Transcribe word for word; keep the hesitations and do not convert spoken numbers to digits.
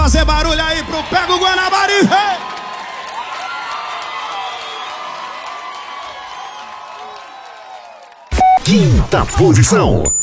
fazer barulho aí pro Pega o Guanabara, vem! Quinta posição.